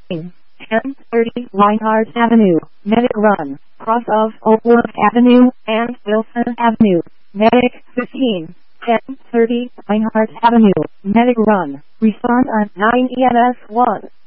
1030 Reinhardt Avenue, Medic Run, cross of Oakwood Avenue and Wilson Avenue, Medic 15, 1030 Reinhardt Avenue, Medic Run, respond on 9 EMS 1.